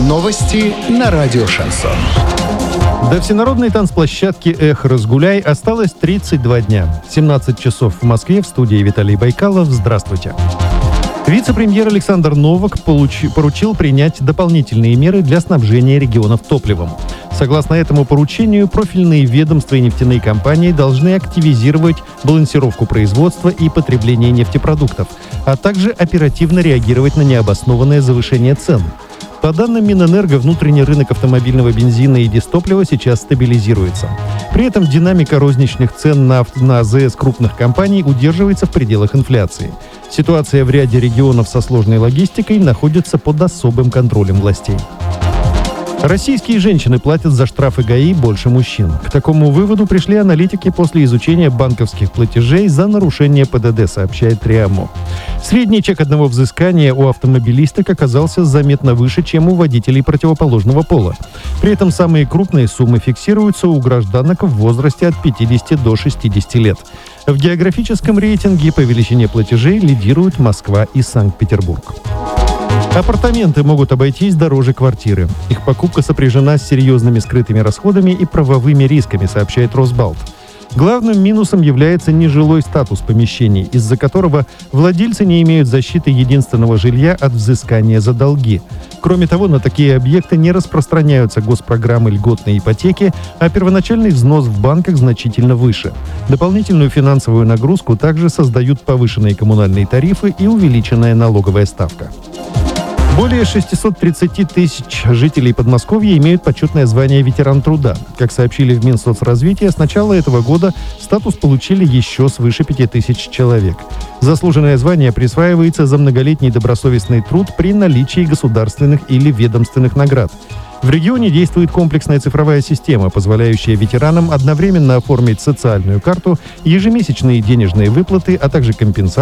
Новости на радио «Шансон». До всенародной танцплощадки «Эх, разгуляй» осталось 32 дня. 17 часов в Москве. В студии Виталий Байкалов. Здравствуйте. Вице-премьер Александр Новак поручил принять дополнительные меры для снабжения регионов топливом. Согласно этому поручению, профильные ведомства и нефтяные компании должны активизировать балансировку производства и потребления нефтепродуктов, а также оперативно реагировать на необоснованное завышение цен. По данным Минэнерго, внутренний рынок автомобильного бензина и дистоплива сейчас стабилизируется. При этом динамика розничных цен на АЗС крупных компаний удерживается в пределах инфляции. Ситуация в ряде регионов со сложной логистикой находится под особым контролем властей. Российские женщины платят за штрафы ГАИ больше мужчин. К такому выводу пришли аналитики после изучения банковских платежей за нарушение ПДД, сообщает РИА-МО. Средний чек одного взыскания у автомобилисток оказался заметно выше, чем у водителей противоположного пола. При этом самые крупные суммы фиксируются у гражданок в возрасте от 50 до 60 лет. В географическом рейтинге по величине платежей лидируют Москва и Санкт-Петербург. Апартаменты могут обойтись дороже квартиры. Их покупка сопряжена с серьезными скрытыми расходами и правовыми рисками, сообщает Росбалт. Главным минусом является нежилой статус помещений, из-за которого владельцы не имеют защиты единственного жилья от взыскания за долги. Кроме того, на такие объекты не распространяются госпрограммы льготной ипотеки, а первоначальный взнос в банках значительно выше. Дополнительную финансовую нагрузку также создают повышенные коммунальные тарифы и увеличенная налоговая ставка. Более 630 тысяч жителей Подмосковья имеют почетное звание «Ветеран труда». Как сообщили в Минсоцразвитии, с начала этого года статус получили еще свыше 5000 человек. Заслуженное звание присваивается за многолетний добросовестный труд при наличии государственных или ведомственных наград. В регионе действует комплексная цифровая система, позволяющая ветеранам одновременно оформить социальную карту, ежемесячные денежные выплаты, а также компенсации